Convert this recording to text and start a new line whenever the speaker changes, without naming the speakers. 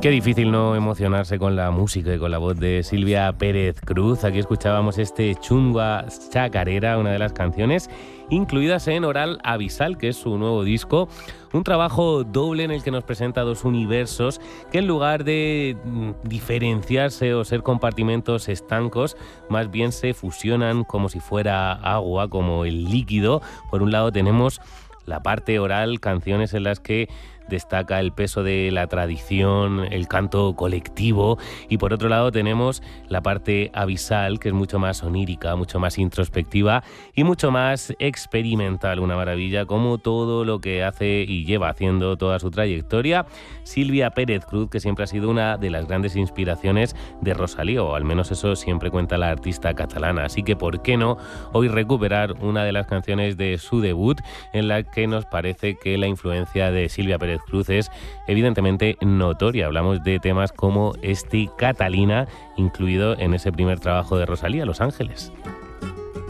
Qué difícil no emocionarse con la música y con la voz de Silvia Pérez Cruz. Aquí escuchábamos Chungua Chacarera, una de las canciones incluidas en Oral Abisal, que es su nuevo disco. Un trabajo doble en el que nos presenta dos universos que, en lugar de diferenciarse o ser compartimentos estancos, más bien se fusionan como si fuera agua, como el líquido. Por un lado tenemos la parte oral, canciones en las que destaca el peso de la tradición, el canto colectivo, y por otro lado tenemos la parte abisal, que es mucho más onírica, mucho más introspectiva y mucho más experimental. Una maravilla, como todo lo que hace y lleva haciendo toda su trayectoria Silvia Pérez Cruz, que siempre ha sido una de las grandes inspiraciones de Rosalía, o al menos eso siempre cuenta la artista catalana. Así que ¿por qué no hoy recuperar una de las canciones de su debut, en la que nos parece que la influencia de Silvia Pérez Cruz es evidentemente notoria? Hablamos de temas como Catalina, incluido en ese primer trabajo de Rosalía, Los Ángeles.